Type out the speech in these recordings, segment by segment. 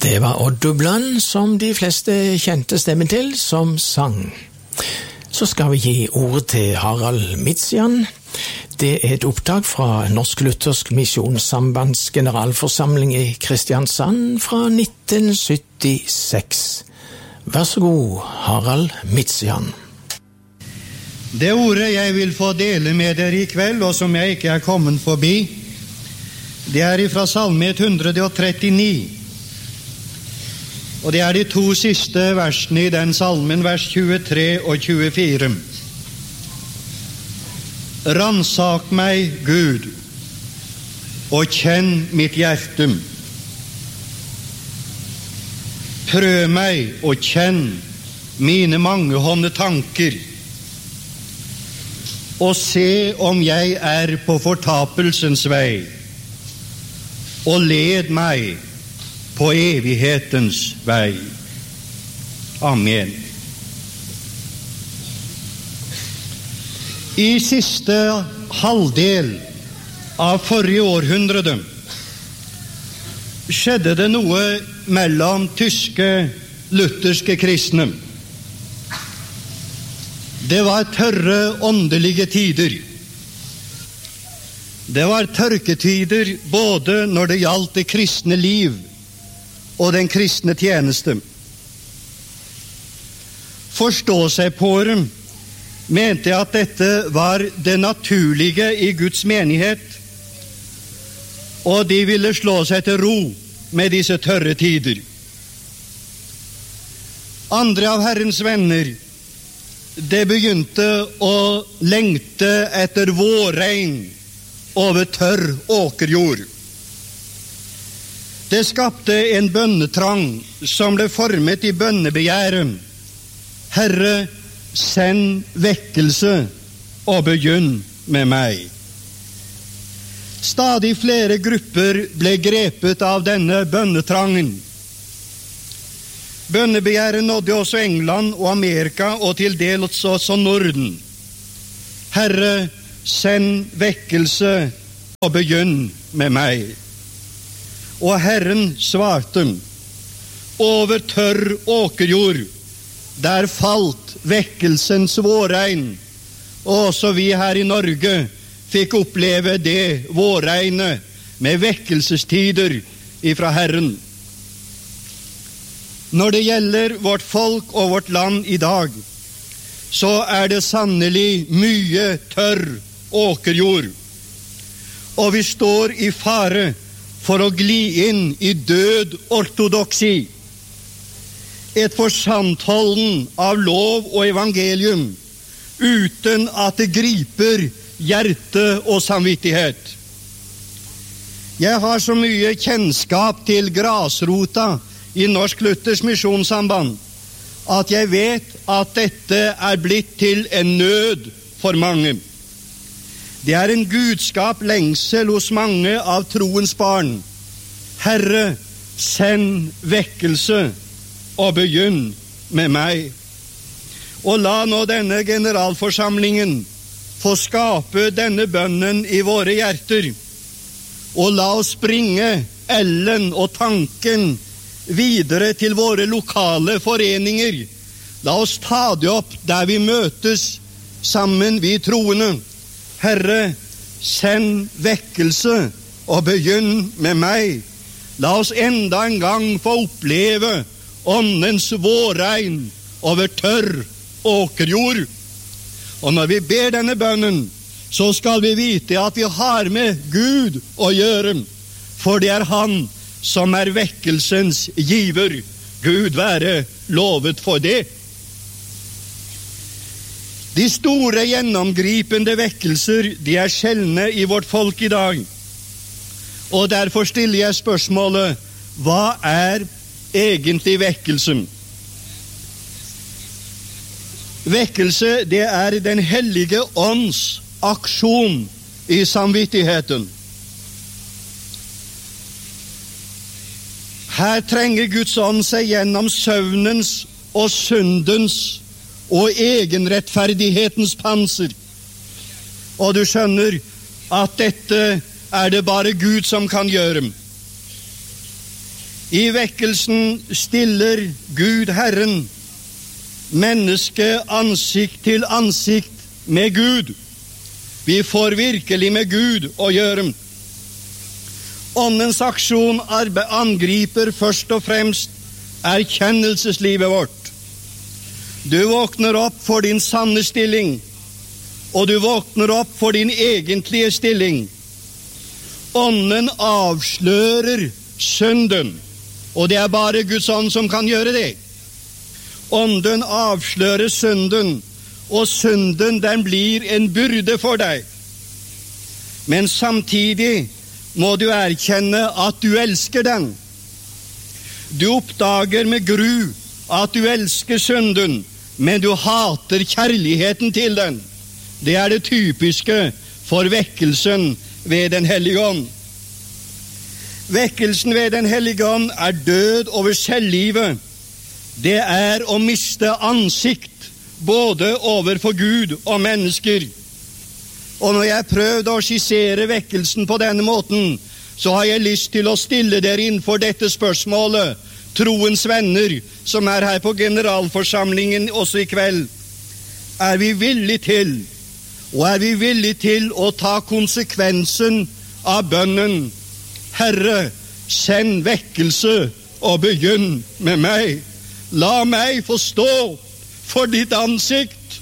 Det var Odd Dubland som de fleste kjente stemmen til som sang. Så skal vi gi ordet til Harald Mitsian. Det et opptak fra Norsk Luthersk Misjonssambands generalforsamling i Kristiansand fra 1976. Vær så god, Harald Mitsian. Det ordet jeg vil få dele med dere i kveld, og som jeg ikke kommet forbi, det fra Salme 139. Og det de to siste versene i den salmen, vers 23 og 24. Ransak meg, Gud, og kjenn mitt hjerte. Prøv meg og kjenn mine mangehånde tanker, og se om jeg på fortapelsens vei, og led meg på evighetens vei. Amen. I siste halvdel av forrige århundrede skjedde det noe mellom tyske lutherske kristne. Det var tørre åndelige tider. Det var tørketider både når det gjaldt det kristne liv og den kristne tjeneste. Forståsegpåere mente at dette var det naturlige i Guds menighet, og de ville slå seg til ro med disse tørre tider. Andre av Herrens venner, det begynte å lengte etter vårregn over tørr åkerjord. Det skapte en bønnetrang som ble formet i bønnebegjæret. Herre, send vekkelse og begynn med meg. Stadig flere grupper ble grepet av denne bønnetrangen. Bønnebegjæret nådde også England og Amerika og til dels også Norden. Herre, send vekkelse og begynn med meg. Og Herren svarte, over tørr åkerjord, der falt vekkelsens vårregn, og også vi her i Norge fikk oppleve det vårregnet med vekkelsestider ifra Herren. Når det gjelder vårt folk og vårt land i dag, så det sannelig mye tørr åkerjord, og vi står i fare for å gli inn i død ortodoksi, et forsantholden av lov og evangelium, uten at det griper hjerte og samvittighet. Jeg har så mye kjennskap til grasrota i Norsk Luthers Misjonssamband, at jeg vet at dette blitt til en nød for mange. Det en gudskap lengsel hos mange av troens barn. Herre, send vekkelse og begynn med meg. Og la nå denne generalforsamlingen få skape denne bønnen i våre hjerter. Og la oss bringe ellen og tanken videre til våre lokale foreninger. La oss ta det opp der vi møtes sammen, vi troende. Herre, send vekkelse og begynn med meg. La oss enda en gang få oppleve åndens vårregn over tørr åkerjord. Og når vi ber denne bønnen, så skal vi vite at vi har med Gud å gjøre, for det han som vekkelsens giver. Gud være lovet for det. De store gjennomgripende vekkelser, de sjeldne i vårt folk i dag. Og derfor stiller jeg spørsmålet, hva egentlig vekkelsen? Vekkelse, det den hellige ånds aksjon i samvittigheten. Her trenger Guds ånd seg gjennom søvnens og syndens og egenrettferdighetens panser. Og du skjønner at dette det bare Gud som kan gjøre. I vekkelsen stiller Gud Herren menneske ansikt til ansikt med Gud. Vi får virkelig med Gud å gjøre. Åndens aksjon angriper først og fremst erkjennelseslivet vårt. Du våkner opp for din sanne stilling, og du våkner opp for din egentlige stilling. Ånden avslører synden, og det er bare Guds ånd som kan gjøre det. Ånden avslører synden, og synden den blir en byrde for deg. Men samtidig må du erkjenne at du elsker den. Du oppdager med gru at du elsker synden, men du hater kjærligheten til den. Det er det typiske for vekkelsen ved Den hellige ånd. Vekkelsen ved Den hellige ånd er død over selvlivet. Det er å miste ansikt, både overfor Gud og mennesker. Og når jeg prøvde å skissere vekkelsen på denne måten, så har jeg lyst til å stille dere innenfor dette spørsmålet, troens venner, som er her på generalforsamlingen også i kveld. Er vi villige til, og er vi villige til å ta konsekvensen av bønnen? Herre, send vekkelse og begynn med meg. La meg få stå for ditt ansikt.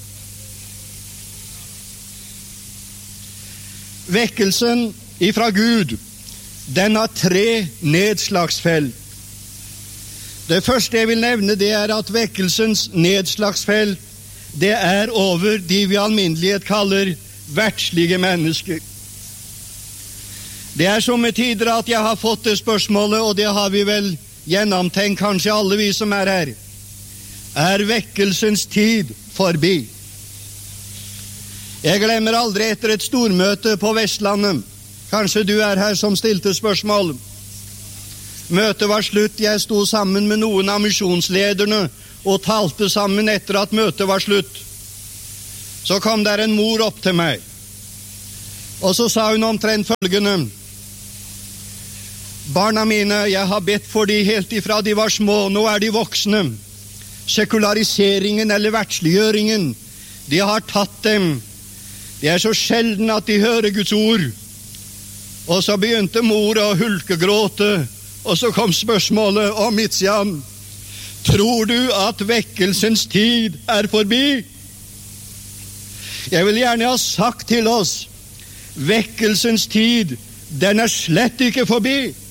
Vekkelsen ifra Gud, den har 3 nedslagsfelt. Det første jeg vil nevne, det er at vekkelsens nedslagsfelt, det er over de vi alminnelighet kaller verdslige mennesker. Det er somme tider at jeg har fått det spørsmålet, og det har vi vel gjennomtenkt, kanskje alle vi som er her. Er vekkelsens tid forbi? Jeg glemmer aldri etter et stormøte på Vestlandet. Kanskje du er her som stilte spørsmål. Møtet var slutt, jeg sto sammen med noen av misjonslederne og talte sammen etter at møtet var slutt. Så kom der en mor opp til meg, og så sa hun omtrent følgende: barna mine, jeg har bedt for de helt ifra de var små, nå er de voksne. Sekulariseringen eller verdsliggjøringen, de har tatt dem. Det er så sjelden at de hører Guds ord. Og så begynte mor å hulkegråte, og så kom spørsmålet om Mitsian. Tror du at vekkelsens tid er forbi? Jeg vil gjerne ha sagt til oss, vekkelsens tid, den er slett ikke forbi.